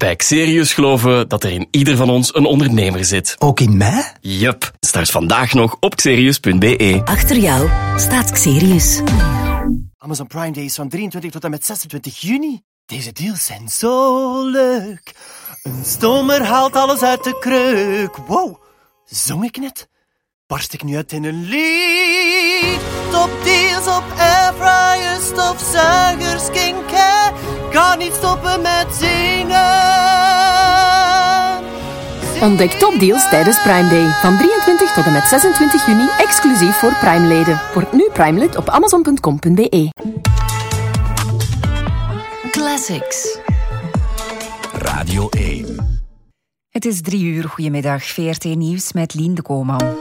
Bij Xerius geloven we dat er in ieder van ons een ondernemer zit. Ook in mij? Yup. Start vandaag nog op xerius.be. Achter jou staat Xerius. Amazon Prime Day is van 23 tot en met 26 juni. Deze deals zijn zo leuk. Een stomer haalt alles uit de kreuk. Wow, zong ik net? Barst ik nu uit in een lied? Topdeals op airfryers, stofzuigers, skincare. Kan niet stoppen met zingen. Ontdek topdeals tijdens Prime Day. Van 23 tot en met 26 juni, exclusief voor Prime-leden. Word nu Prime-lid op amazon.com.be. Classics. Radio 1. Het is 3:00. Goedemiddag. VRT Nieuws met Lien de Kooman.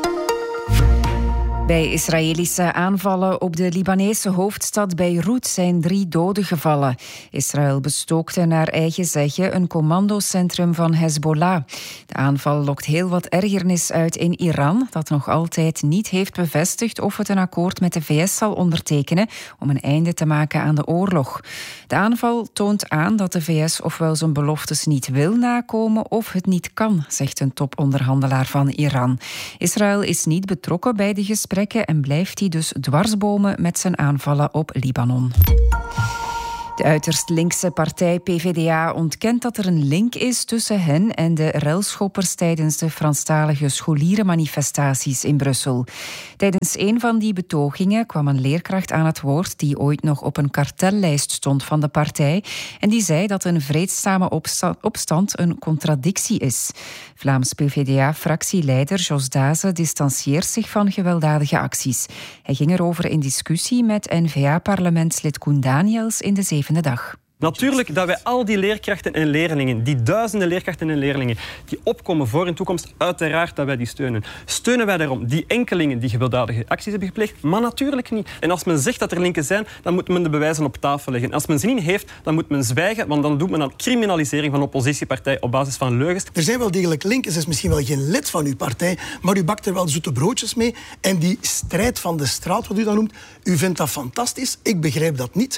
Bij Israëlische aanvallen op de Libanese hoofdstad Beirut zijn 3 doden gevallen. Israël bestookte naar eigen zeggen een commandocentrum van Hezbollah. De aanval lokt heel wat ergernis uit in Iran, dat nog altijd niet heeft bevestigd of het een akkoord met de VS zal ondertekenen om een einde te maken aan de oorlog. De aanval toont aan dat de VS ofwel zijn beloftes niet wil nakomen of het niet kan, zegt een toponderhandelaar van Iran. Israël is niet betrokken bij de gesprekken en blijft hij dus dwarsbomen met zijn aanvallen op Libanon. De uiterst linkse partij PvdA ontkent dat er een link is tussen hen en de relschoppers tijdens de Franstalige scholierenmanifestaties in Brussel. Tijdens een van die betogingen kwam een leerkracht aan het woord die ooit nog op een kartellijst stond van de partij en die zei dat een vreedzame opstand een contradictie is. Vlaams PvdA-fractieleider Jos Daze distancieert zich van gewelddadige acties. Hij ging erover in discussie met N-VA-parlementslid Koen Daniels in de 7e dag. Natuurlijk dat wij al die leerkrachten en leerlingen, die duizenden leerkrachten en leerlingen, die opkomen voor hun toekomst, uiteraard dat wij die steunen. Steunen wij daarom die enkelingen die gewelddadige acties hebben gepleegd? Maar natuurlijk niet. En als men zegt dat er linken zijn, dan moet men de bewijzen op tafel leggen. Als men ze niet heeft, dan moet men zwijgen, want dan doet men aan criminalisering van een oppositiepartij op basis van leugens. Er zijn wel degelijk linken, ze is misschien wel geen lid van uw partij, maar u bakt er wel zoete broodjes mee. En die strijd van de straat, wat u dat noemt, u vindt dat fantastisch. Ik begrijp dat niet.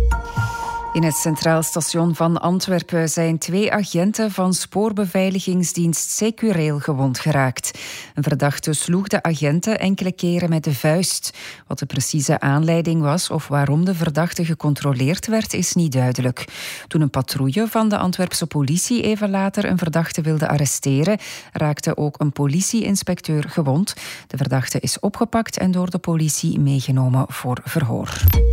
In het Centraal Station van Antwerpen zijn 2 agenten van spoorbeveiligingsdienst Secureel gewond geraakt. Een verdachte sloeg de agenten enkele keren met de vuist. Wat de precieze aanleiding was of waarom de verdachte gecontroleerd werd, is niet duidelijk. Toen een patrouille van de Antwerpse politie even later een verdachte wilde arresteren, raakte ook een politieinspecteur gewond. De verdachte is opgepakt en door de politie meegenomen voor verhoor.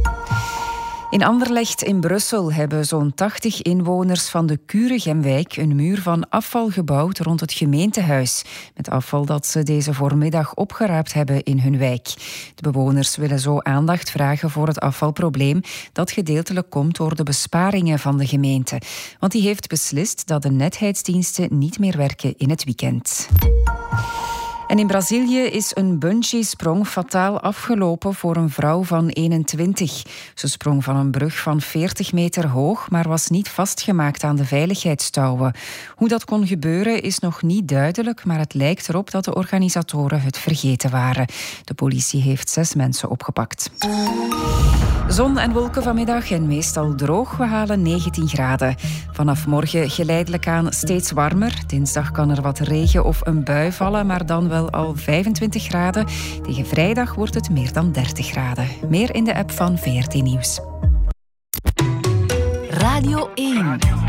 In Anderlecht in Brussel hebben zo'n 80 inwoners van de Kuregemwijk een muur van afval gebouwd rond het gemeentehuis, met afval dat ze deze voormiddag opgeraapt hebben in hun wijk. De bewoners willen zo aandacht vragen voor het afvalprobleem dat gedeeltelijk komt door de besparingen van de gemeente. Want die heeft beslist dat de netheidsdiensten niet meer werken in het weekend. En in Brazilië is een bungee-sprong fataal afgelopen voor een vrouw van 21. Ze sprong van een brug van 40 meter hoog, maar was niet vastgemaakt aan de veiligheidstouwen. Hoe dat kon gebeuren is nog niet duidelijk, maar het lijkt erop dat de organisatoren het vergeten waren. De politie heeft 6 mensen opgepakt. Zon en wolken vanmiddag en meestal droog. We halen 19 graden. Vanaf morgen geleidelijk aan steeds warmer. Dinsdag kan er wat regen of een bui vallen, maar dan wel al 25 graden. Tegen vrijdag wordt het meer dan 30 graden. Meer in de app van VRT Nieuws. Radio 1.